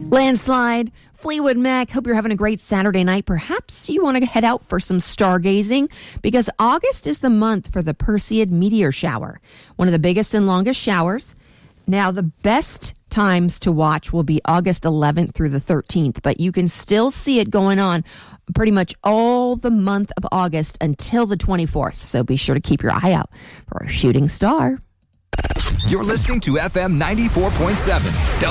Landslide, Fleetwood Mac, hope you're having a great Saturday night. Perhaps you want to head out for some stargazing because August is the month for the Perseid meteor shower, one of the biggest and longest showers. Now, the best times to watch will be August 11th through the 13th, but you can still see it going on pretty much all the month of August until the 24th. So be sure to keep your eye out for a shooting star. You're listening to FM 94.7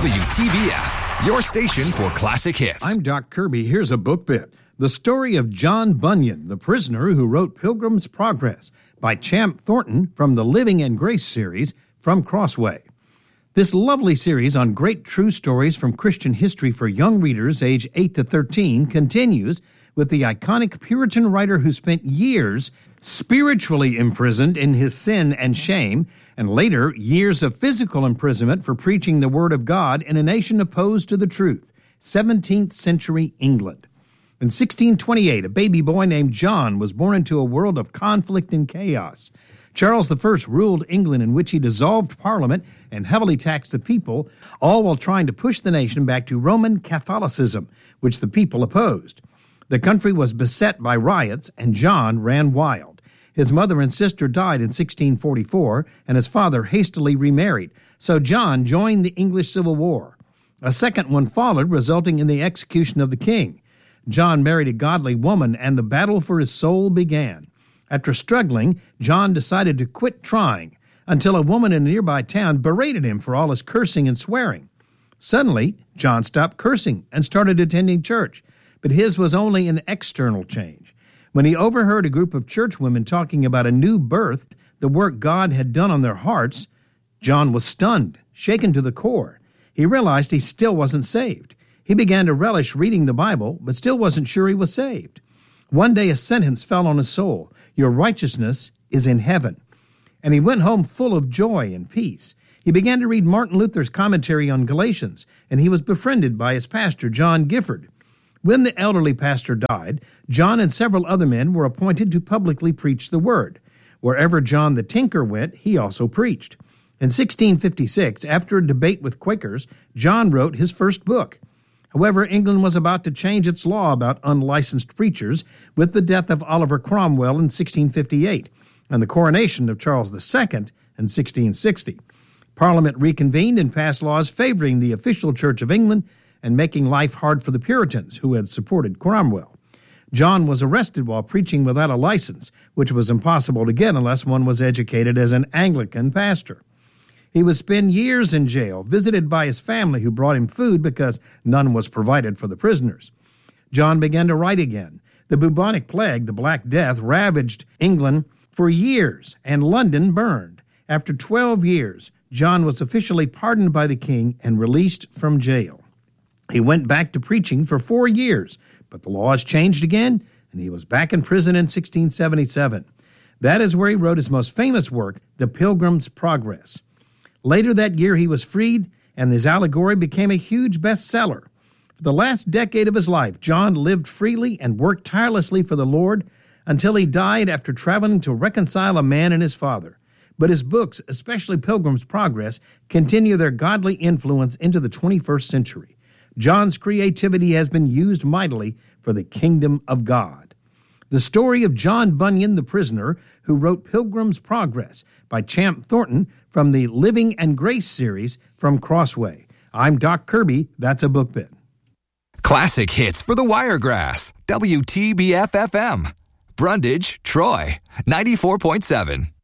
WTBF, your station for classic hits. I'm Doc Kirby. Here's a book bit. The story of John Bunyan, the prisoner who wrote Pilgrim's Progress, by Champ Thornton from the Living and Grace series from Crossway. This lovely series on great true stories from Christian history for young readers age 8 to 13 continues with the iconic Puritan writer who spent years spiritually imprisoned in his sin and shame, and later years of physical imprisonment for preaching the Word of God in a nation opposed to the truth, 17th century England. In 1628, a baby boy named John was born into a world of conflict and chaos. Charles I ruled England, in which he dissolved Parliament and heavily taxed the people, all while trying to push the nation back to Roman Catholicism, which the people opposed. The country was beset by riots, and John ran wild. His mother and sister died in 1644, and his father hastily remarried, so John joined the English Civil War. A second one followed, resulting in the execution of the king. John married a godly woman, and the battle for his soul began. After struggling, John decided to quit trying, until a woman in a nearby town berated him for all his cursing and swearing. Suddenly, John stopped cursing and started attending church, but his was only an external change. When he overheard a group of church women talking about a new birth, the work God had done on their hearts, John was stunned, shaken to the core. He realized he still wasn't saved. He began to relish reading the Bible, but still wasn't sure he was saved. One day a sentence fell on his soul: "Your righteousness is in heaven." And he went home full of joy and peace. He began to read Martin Luther's commentary on Galatians, and he was befriended by his pastor, John Gifford. When the elderly pastor died, John and several other men were appointed to publicly preach the word. Wherever John the Tinker went, he also preached. In 1656, after a debate with Quakers, John wrote his first book. However, England was about to change its law about unlicensed preachers with the death of Oliver Cromwell in 1658 and the coronation of Charles II in 1660. Parliament reconvened and passed laws favoring the official Church of England and making life hard for the Puritans who had supported Cromwell. John was arrested while preaching without a license, which was impossible to get unless one was educated as an Anglican pastor. He would spend years in jail, visited by his family who brought him food because none was provided for the prisoners. John began to write again. The bubonic plague, the Black Death, ravaged England for years, and London burned. After 12 years, John was officially pardoned by the king and released from jail. He went back to preaching for 4 years, but the laws changed again, and he was back in prison in 1677. That is where he wrote his most famous work, The Pilgrim's Progress. Later that year, he was freed, and his allegory became a huge bestseller. For the last decade of his life, John lived freely and worked tirelessly for the Lord until he died after traveling to reconcile a man and his father. But his books, especially Pilgrim's Progress, continue their godly influence into the 21st century. John's creativity has been used mightily for the kingdom of God. The story of John Bunyan, the prisoner, who wrote Pilgrim's Progress, by Champ Thornton from the Living and Grace series from Crossway. I'm Doc Kirby. That's a book bit. Classic hits for the Wiregrass. WTBF-FM. Brundage, Troy, 94.7.